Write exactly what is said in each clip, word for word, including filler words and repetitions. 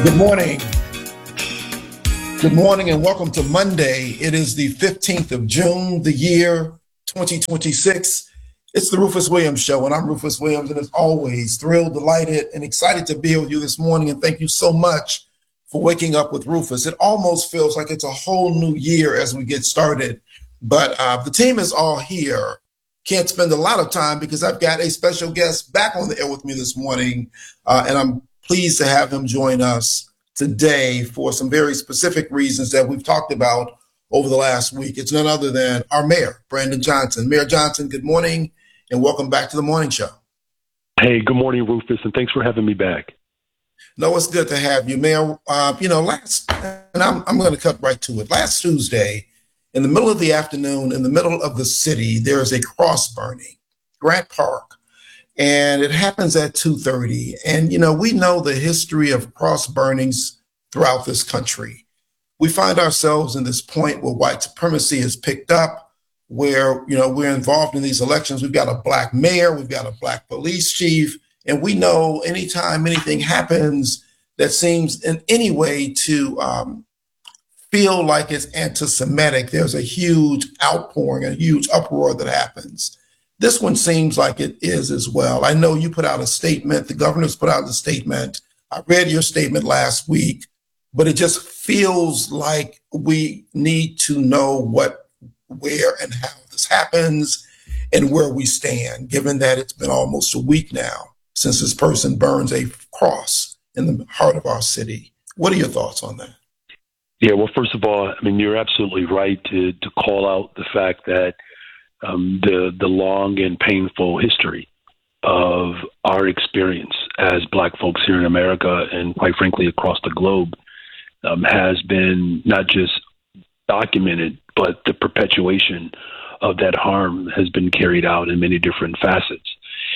Good morning. Good morning and welcome to Monday. It is the fifteenth of June, the year twenty twenty-six. It's the Rufus Williams Show, and I'm Rufus Williams, and as always, thrilled, delighted, and excited to be with you this morning, and thank you so much for waking up with Rufus. It almost feels like it's a whole new year as we get started, but uh, the team is all here. Can't spend a lot of time because I've got a special guest back on the air with me this morning, uh, and I'm pleased to have him join us today for some very specific reasons that we've talked about over the last week. It's none other than our mayor, Brandon Johnson. Mayor Johnson, good morning and welcome back to the morning show. Hey, good morning, Rufus, and thanks for having me back. No, it's good to have you, Mayor. Uh, you know, last, and I'm, I'm going to cut right to it. Last Tuesday, in the middle of the afternoon, in the middle of the city, there is a cross burning, Grant Park. And it happens at two thirty. And, you know, we know the history of cross burnings throughout this country. We find ourselves in this point where white supremacy has picked up, where, you know, we're involved in these elections. We've got a black mayor, we've got a black police chief, and we know anytime anything happens that seems in any way to um, feel like it's anti-Semitic, there's a huge outpouring, a huge uproar that happens. This one seems like it is as well. I know you put out a statement. The governor's put out a statement. I read your statement last week, but it just feels like we need to know what, where, and how this happens and where we stand, given that it's been almost a week now since this person burns a cross in the heart of our city. What are your thoughts on that? Yeah, well, first of all, I mean, you're absolutely right to, to call out the fact that Um, the the long and painful history of our experience as Black folks here in America and, quite frankly, across the globe um, has been not just documented, but the perpetuation of that harm has been carried out in many different facets.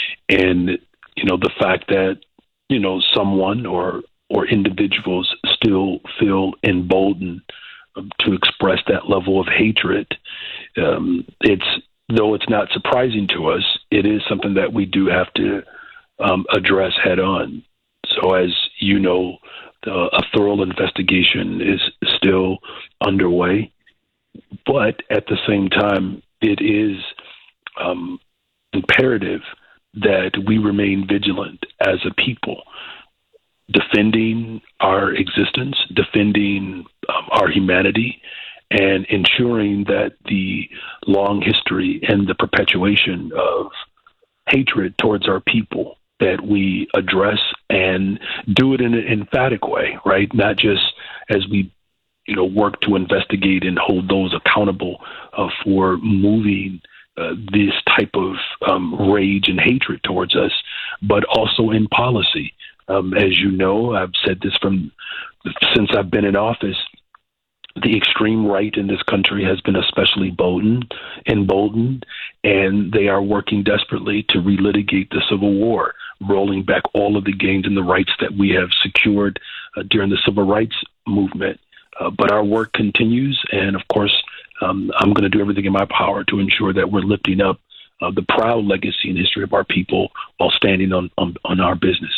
And, you know, the fact that, you know, someone or or individuals still feel emboldened um, to express that level of hatred, um, it's Though it's not surprising to us, it is something that we do have to um, address head on. So as you know, the, a thorough investigation is still underway. But at the same time, it is um, imperative that we remain vigilant as a people, defending our existence, defending um, our humanity, and ensuring that the long history and the perpetuation of hatred towards our people, that we address and do it in an emphatic way, right? Not just as we, you know, work to investigate and hold those accountable uh, for moving uh, this type of um, rage and hatred towards us, but also in policy. Um, as you know, I've said this from since I've been in office. The extreme right in this country has been especially boldened, emboldened, and they are working desperately to relitigate the Civil War, rolling back all of the gains and the rights that we have secured uh, during the Civil Rights Movement. Uh, but our work continues, and of course, um, I'm going to do everything in my power to ensure that we're lifting up uh, the proud legacy and history of our people while standing on, on, on our business.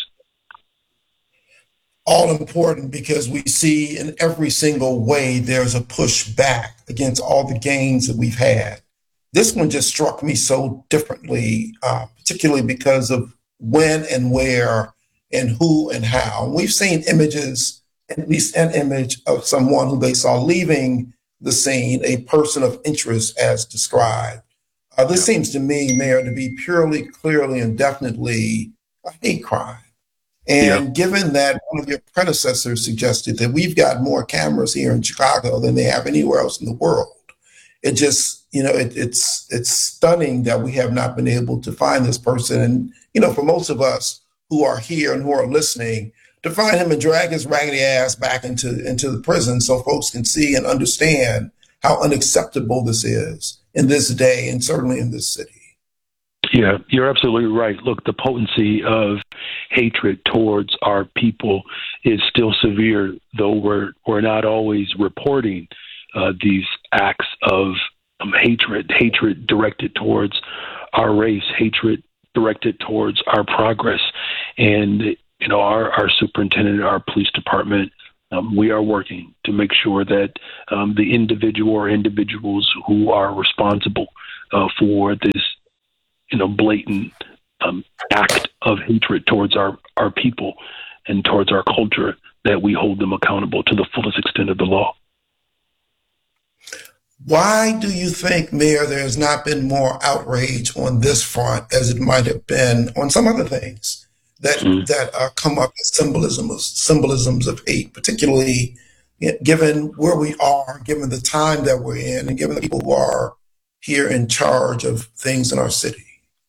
All important because we see in every single way there's a push back against all the gains that we've had. This one just struck me so differently, uh, particularly because of when and where and who and how. We've seen images, at least an image of someone who they saw leaving the scene, a person of interest as described. Uh, this seems to me, Mayor, to be purely, clearly, and definitely a hate crime. And yeah. Given that one of your predecessors suggested that we've got more cameras here in Chicago than they have anywhere else in the world, it just, you know, it, it's it's stunning that we have not been able to find this person. And, you know, for most of us who are here and who are listening, to find him and drag his raggedy ass back into, into the prison so folks can see and understand how unacceptable this is in this day and certainly in this city. Yeah, you're absolutely right. Look, the potency of hatred towards our people is still severe, though we're we're not always reporting uh, these acts of um, hatred, hatred directed towards our race, hatred directed towards our progress. And, you know, our, our superintendent, our police department, um, we are working to make sure that um, the individual or individuals who are responsible uh, for this, you know, blatant um, act of hatred towards our, our people and towards our culture, that we hold them accountable to the fullest extent of the law. Why do you think, Mayor, there has not been more outrage on this front as it might have been on some other things that mm. that uh, come up as symbolism of, symbolisms of hate, particularly given where we are, given the time that we're in, and given the people who are here in charge of things in our city?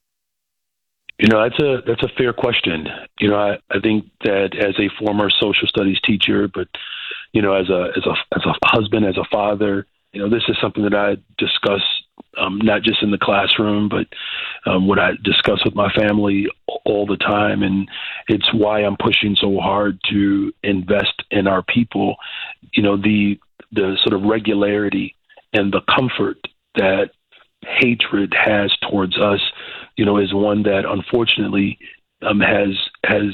You know, that's a that's a fair question. You know, I, I think that as a former social studies teacher, but you know, as a as a as a husband, as a father, you know, this is something that I discuss um, not just in the classroom, but um, what I discuss with my family all the time. And it's why I'm pushing so hard to invest in our people. You know, the the sort of regularity and the comfort that hatred has towards us, you know, is one that unfortunately um, has has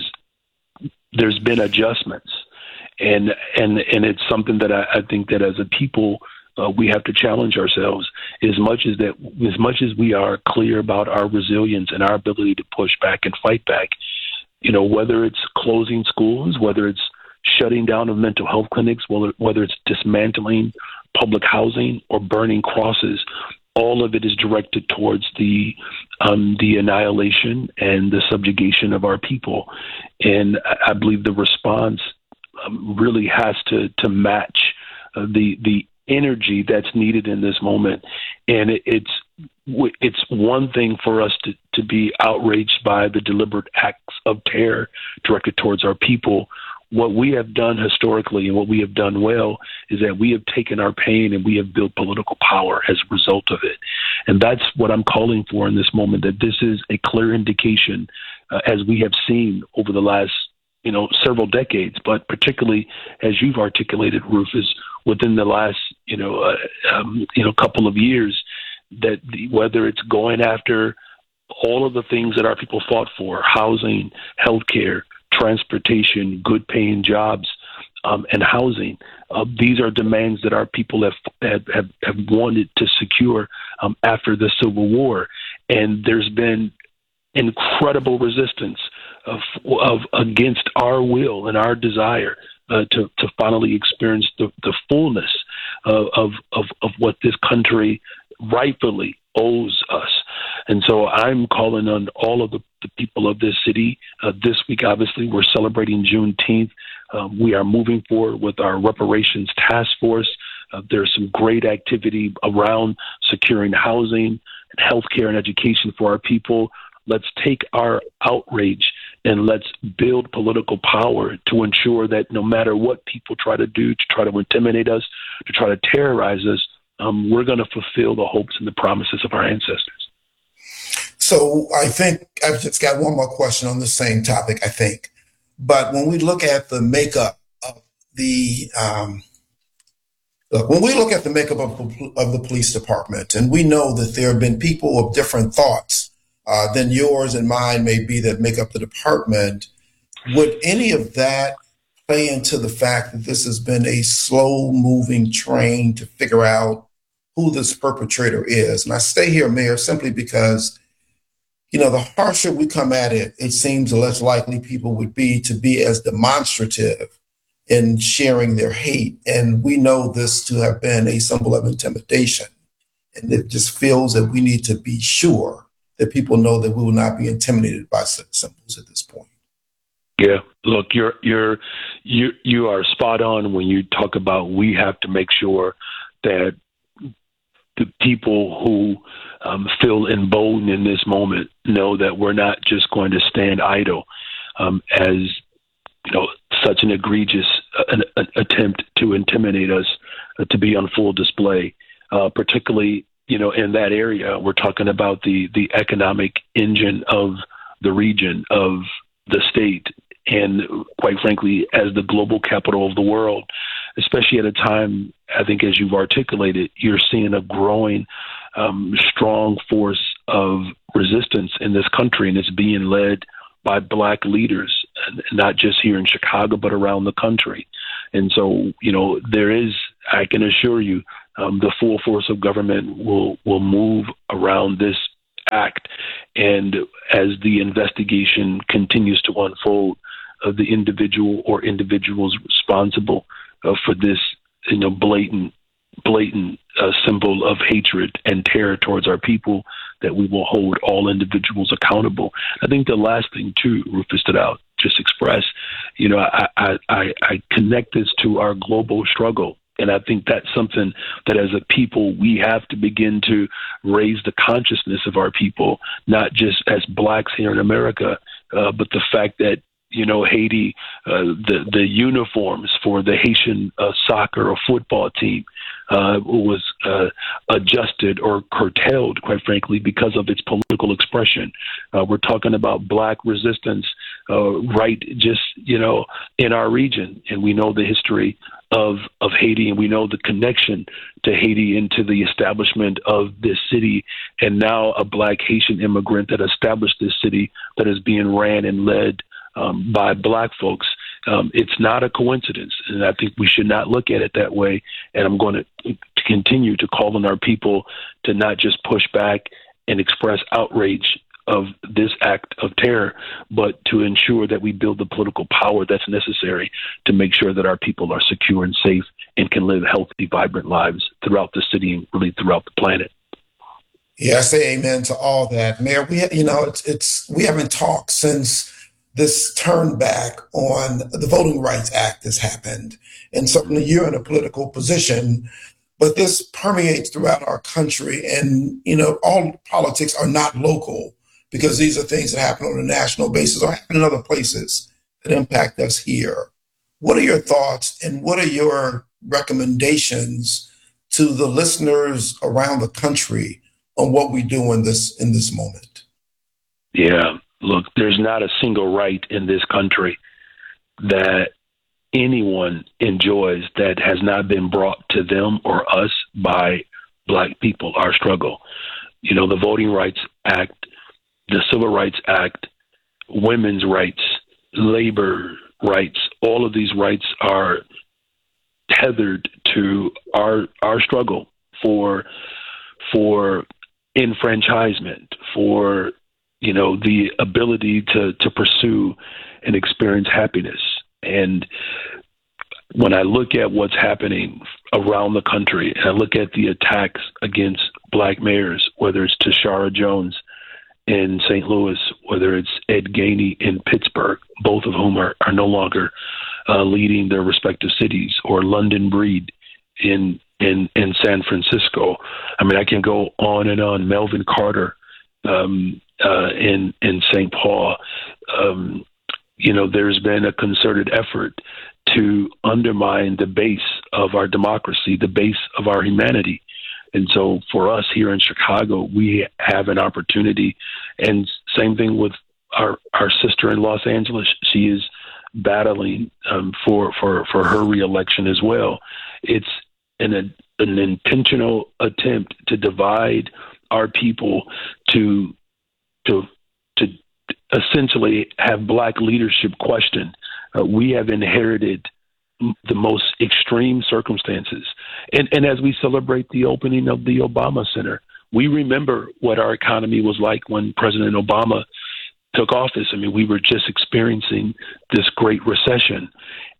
there's been adjustments, and and and it's something that I, I think that as a people, Uh, we have to challenge ourselves as much as that, as much as we are clear about our resilience and our ability to push back and fight back. You know, whether it's closing schools, whether it's shutting down of mental health clinics, whether whether it's dismantling public housing or burning crosses, all of it is directed towards the um, the annihilation and the subjugation of our people. And I, I believe the response um, really has to to match uh, the the energy that's needed in this moment. And it, it's it's one thing for us to, to be outraged by the deliberate acts of terror directed towards our people. What we have done historically and what we have done well is that we have taken our pain and we have built political power as a result of it. And that's what I'm calling for in this moment, that this is a clear indication, uh, as we have seen over the last you know, several decades, but particularly as you've articulated, Rufus, within the last, you know, uh, um, you know, couple of years, that the, whether it's going after all of the things that our people fought for, housing, healthcare, transportation, good paying jobs, um, and housing, uh, these are demands that our people have have, have, have wanted to secure um, after the Civil War. And there's been incredible resistance Of, of against our will and our desire uh, to to finally experience the, the fullness of, of of of what this country rightfully owes us. And so I'm calling on all of the, the people of this city. Uh, this week, obviously, we're celebrating Juneteenth. Uh, we are moving forward with our reparations task force. Uh, there's some great activity around securing housing and healthcare and education for our people. Let's take our outrage and let's build political power to ensure that no matter what people try to do to try to intimidate us, to try to terrorize us, um, we're going to fulfill the hopes and the promises of our ancestors. So I think I've just got one more question on the same topic, I think. But when we look at the makeup of the um, look, when we look at the makeup of, of the police department, and we know that there have been people of different thoughts Uh, than yours and mine may be that make up the department, would any of that play into the fact that this has been a slow-moving train to figure out who this perpetrator is? And I stay here, Mayor, simply because, you know, the harsher we come at it, it seems the less likely people would be to be as demonstrative in sharing their hate. And we know this to have been a symbol of intimidation. And it just feels that we need to be sure that people know that we will not be intimidated by such symbols at this point. Yeah, look, you're you're you you are spot on when you talk about we have to make sure that the people who um, feel emboldened in this moment know that we're not just going to stand idle um, as you know such an egregious uh, an, an attempt to intimidate us uh, to be on full display, uh, particularly. You know, in that area, we're talking about the, the economic engine of the region, of the state, and quite frankly, as the global capital of the world, especially at a time, I think, as you've articulated, you're seeing a growing, um, strong force of resistance in this country, and it's being led by Black leaders not just here in Chicago, but around the country. And so, you know, there is, I can assure you, um, the full force of government will, will move around this act. And as the investigation continues to unfold, of the individual or individuals responsible uh, for this, you know, blatant, blatant uh, symbol of hatred and terror towards our people, that we will hold all individuals accountable. I think the last thing too, Rufus, that I'll just express, you know, I, I, I, I connect this to our global struggle. And I think that's something that as a people, we have to begin to raise the consciousness of our people, not just as blacks here in America, uh, but the fact that, you know, Haiti, uh, the, the uniforms for the Haitian uh, soccer or football team uh, was uh, adjusted or curtailed, quite frankly, because of its political expression. Uh, we're talking about black resistance uh, right just, you know, in our region. And we know the history of, of Haiti, and we know the connection to Haiti into the establishment of this city. And now a black Haitian immigrant that established this city that is being ran and led Um, by black folks. Um, it's not a coincidence, and I think we should not look at it that way. And I'm going to continue to call on our people to not just push back and express outrage of this act of terror, but to ensure that we build the political power that's necessary to make sure that our people are secure and safe and can live healthy, vibrant lives throughout the city and really throughout the planet. Yeah, I say amen to all that, Mayor. We, you know, it's, it's we haven't talked since this turn back on the Voting Rights Act has happened. And certainly you're in a political position, but this permeates throughout our country. And, you know, all politics are not local, because these are things that happen on a national basis or happen in other places that impact us here. What are your thoughts and what are your recommendations to the listeners around the country on what we do in this, in this moment? Yeah. Look, there's not a single right in this country that anyone enjoys that has not been brought to them or us by black people, our struggle. You know, the Voting Rights Act, the Civil Rights Act, women's rights, labor rights, all of these rights are tethered to our our struggle for for enfranchisement, for you know, the ability to, to pursue and experience happiness. And when I look at what's happening around the country, and I look at the attacks against black mayors, whether it's Tashara Jones in Saint Louis, whether it's Ed Gainey in Pittsburgh, both of whom are, are no longer uh, leading their respective cities, or London Breed in, in, in San Francisco. I mean, I can go on and on. Melvin Carter, um, Uh, in in Saint Paul, um, you know, there's been a concerted effort to undermine the base of our democracy, the base of our humanity. And so for us here in Chicago, we have an opportunity. And same thing with our, our sister in Los Angeles. She is battling um, for, for, for her reelection as well. It's an, an intentional attempt to divide our people, to to to essentially have black leadership questioned. Uh, we have inherited the most extreme circumstances. And, and as we celebrate the opening of the Obama Center, we remember what our economy was like when President Obama took office. I mean, we were just experiencing this great recession.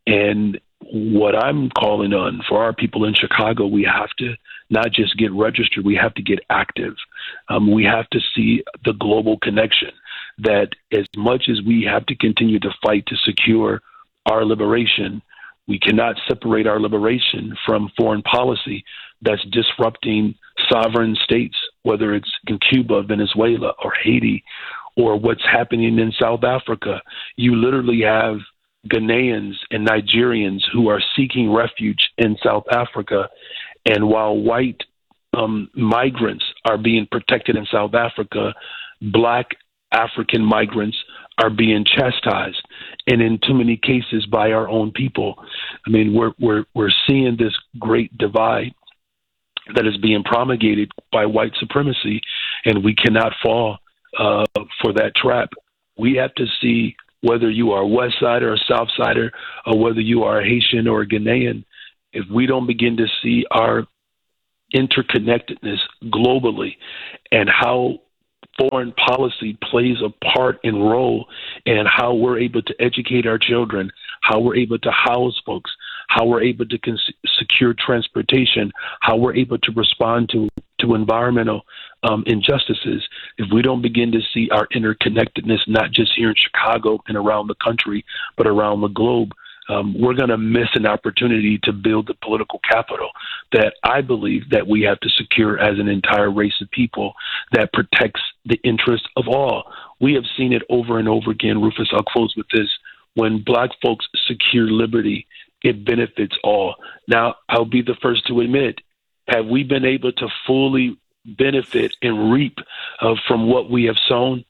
And what I'm calling on for our people in Chicago, we have to not just get registered, we have to get active. Um, we have to see the global connection, that as much as we have to continue to fight to secure our liberation, we cannot separate our liberation from foreign policy that's disrupting sovereign states, whether it's in Cuba, Venezuela, or Haiti, or what's happening in South Africa. You literally have Ghanaians and Nigerians who are seeking refuge in South Africa. And while white um, migrants are being protected in South Africa, black African migrants are being chastised, and in too many cases by our own people. I mean, we're we're we're seeing this great divide that is being promulgated by white supremacy, and we cannot fall uh, for that trap. We have to see whether you are a West Sider or South Sider, or whether you are a Haitian or a Ghanaian, if we don't begin to see our interconnectedness globally and how foreign policy plays a part and role in how we're able to educate our children, how we're able to house folks, how we're able to cons- secure transportation, how we're able to respond to, to environmental um, injustices, if we don't begin to see our interconnectedness, not just here in Chicago and around the country, but around the globe, um, we're going to miss an opportunity to build the political capital that I believe that we have to secure as an entire race of people that protects the interests of all. We have seen it over and over again. Rufus, I'll close with this. When Black folks secure liberty, it benefits all. Now, I'll be the first to admit, have we been able to fully benefit and reap uh, from what we have sown?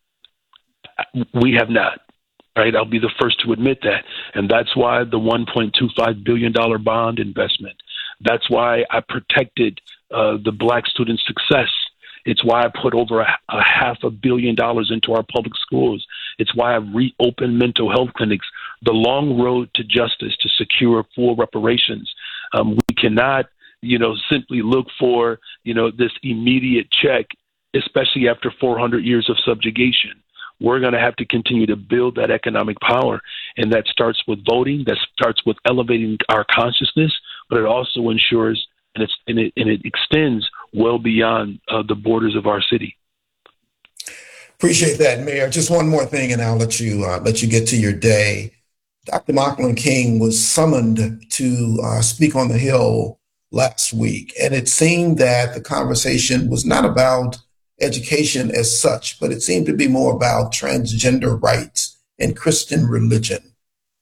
We have not. Right? I'll be the first to admit that. And that's why the one point two five billion dollars bond investment. That's why I protected uh, the Black student success. It's why I put over a, a half a billion dollars into our public schools. It's why I've reopened mental health clinics. The long road to justice to secure full reparations. Um, we cannot, you know, simply look for, you know, this immediate check, especially after four hundred years of subjugation. We're going to have to continue to build that economic power. And that starts with voting. That starts with elevating our consciousness, but it also ensures and, it's, and, it, and it extends well beyond uh, the borders of our city. Appreciate that, Mayor. Just one more thing, and I'll let you uh, let you get to your day. Doctor Macklin King was summoned to uh, speak on the Hill last week, and it seemed that the conversation was not about education as such, but it seemed to be more about transgender rights and Christian religion.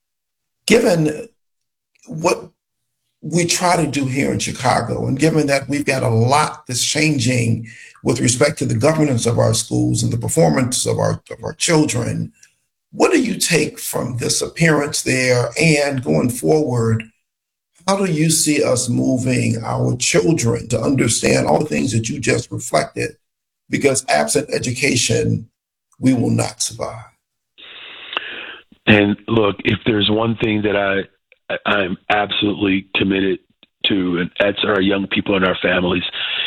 Given what we try to do here in Chicago, and given that we've got a lot that's changing with respect to the governance of our schools and the performance of our of our children, what do you take from this appearance there? And going forward, how do you see us moving our children to understand all the things that you just reflected? Because absent education, we will not survive. And look, if there's one thing that I, I'm absolutely committed to, and that's our young people and our families.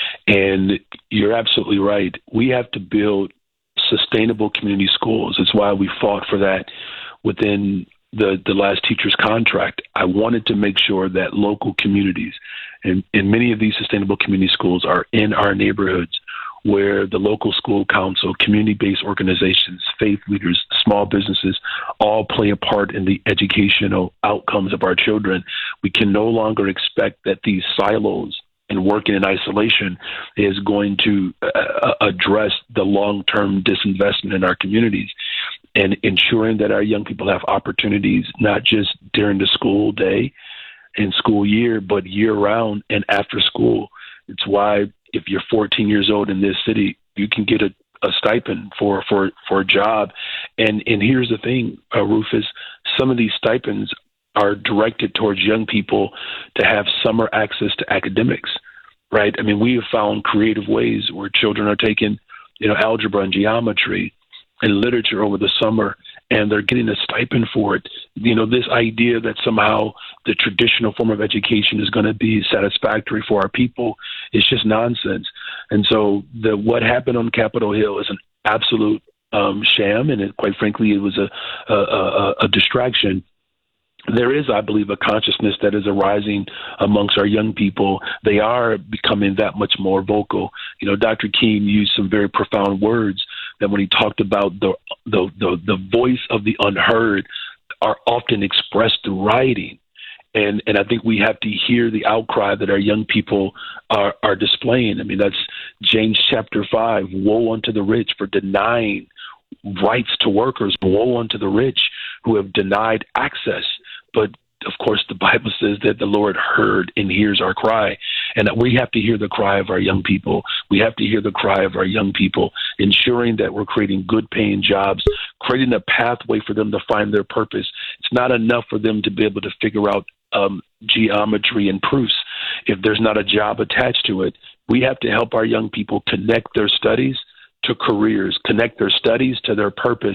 And you're absolutely right. We have to build sustainable community schools. It's why we fought for that within the, the last teacher's contract. I wanted to make sure that local communities, and, and many of these sustainable community schools are in our neighborhoods, where the local school council, community-based organizations, faith leaders, small businesses all play a part in the educational outcomes of our children. We can no longer expect that these silos and working in isolation is going to uh, address the long-term disinvestment in our communities, and ensuring that our young people have opportunities not just during the school day and school year, but year-round and after school. It's why if you're fourteen years old in this city, you can get a, a stipend for, for, for a job. And, and here's the thing, uh, Rufus, some of these stipends are directed towards young people to have summer access to academics, right? I mean, we have found creative ways where children are taking, you know, algebra and geometry and literature over the summer, and they're getting a stipend for it. You know, this idea that somehow the traditional form of education is going to be satisfactory for our people is just nonsense. And so the what happened on Capitol Hill is an absolute um, sham, and it, quite frankly, it was a, a, a, a distraction. There is, I believe, a consciousness that is arising amongst our young people. They are becoming that much more vocal. You know, Doctor King used some very profound words that when he talked about the the the, the voice of the unheard are often expressed through writing. And and I think we have to hear the outcry that our young people are, are displaying. I mean, that's James chapter five, woe unto the rich for denying rights to workers, woe unto the rich who have denied access. But of course, the Bible says that the Lord heard and hears our cry, and that we have to hear the cry of our young people. We have to hear the cry of our young people, ensuring that we're creating good paying jobs, creating a pathway for them to find their purpose. It's not enough for them to be able to figure out um, geometry and proofs if there's not a job attached to it. We have to help our young people connect their studies to careers, connect their studies to their purpose,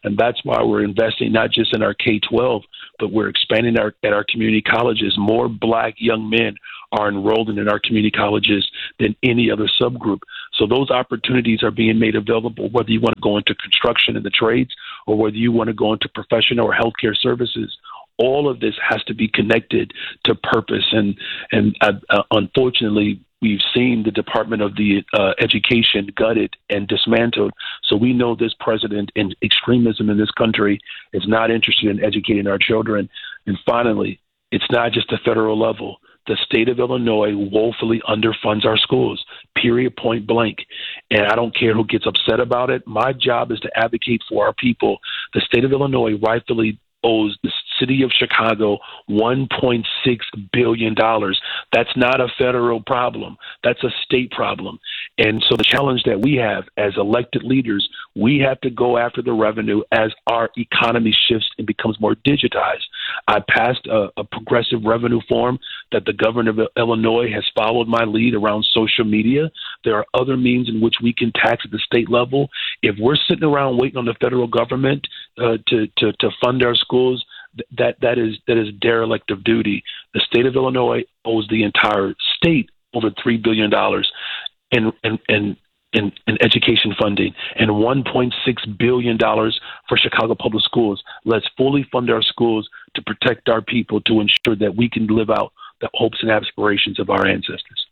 And that's why we're investing not just in our K twelve, but we're expanding our at our community colleges. More Black young men are enrolled in our community colleges than any other subgroup. So those opportunities are being made available, whether you want to go into construction and the trades or whether you want to go into professional or healthcare services. All of this has to be connected to purpose. And, and uh, uh, unfortunately, we've seen the Department of the uh, Education gutted and dismantled. So we know this president and extremism in this country is not interested in educating our children. And finally, it's not just the federal level. The state of Illinois woefully underfunds our schools, period, point blank. And I don't care who gets upset about it. My job is to advocate for our people. The state of Illinois rightfully owes the city of Chicago one point six billion dollars. That's not a federal problem. That's a state problem. And so the challenge that we have as elected leaders, we have to go after the revenue as our economy shifts and becomes more digitized. I passed a, a progressive revenue form that the governor of Illinois has followed my lead around social media. There are other means in which we can tax at the state level. If we're sitting around waiting on the federal government uh, to, to, to fund our schools, that that is that is derelict of duty. The state of Illinois owes the entire state over three billion dollars in in, in in in education funding and one point six billion dollars for Chicago Public Schools. Let's fully fund our schools to protect our people, to ensure that we can live out the hopes and aspirations of our ancestors.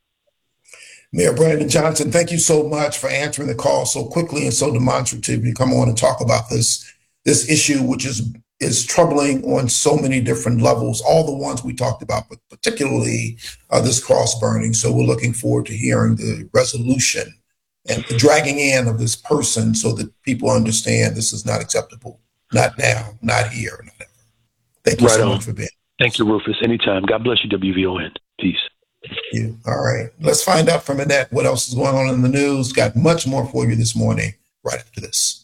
Mayor Brandon Johnson, thank you so much for answering the call so quickly and so demonstratively. Come on and talk about this this issue, which is is troubling on so many different levels, all the ones we talked about, but particularly uh, this cross burning. So we're looking forward to hearing the resolution and the dragging in of this person so that people understand this is not acceptable. Not now, not here, not ever. Thank you right so on. much for being here. Thank you, Rufus. Anytime. God bless you, W V O N. Peace. Thank you. All right. Let's find out from Annette what else is going on in the news. Got much more for you this morning right after this.